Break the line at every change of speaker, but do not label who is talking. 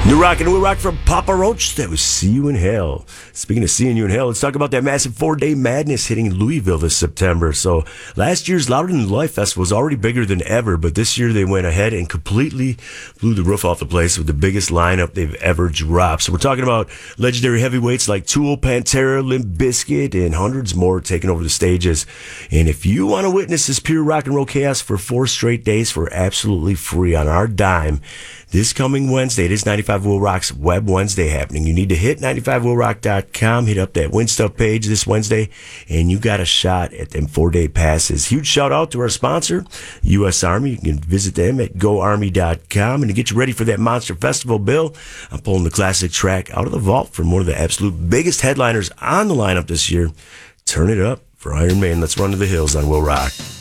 New Rock and New Rock from Papa Roach. That was See You in Hell. Speaking of seeing you in hell, let's talk about that massive 4-day madness hitting Louisville this September. So last year's Louder Than Life Fest was already bigger than ever, but this year they went ahead and completely blew the roof off the place with the biggest lineup they've ever dropped. So we're talking about legendary heavyweights like Tool, Pantera, Limp Bizkit, and hundreds more taking over the stages. And if you want to witness this pure rock and roll chaos for 4 straight days for absolutely free on our dime, this coming Wednesday, it is 95 Will Rock's Web Wednesday happening. You need to hit 95willrock.com, hit up that Win Stuff page this Wednesday, and you got a shot at them 4-day passes. Huge shout out to our sponsor, U.S. Army. You can visit them at goarmy.com. And to get you ready for that Monster Festival, Bill, I'm pulling the classic track out of the vault from one of the absolute biggest headliners on the lineup this year. Turn it up for Iron Maiden. Let's run to the hills on Will Rock.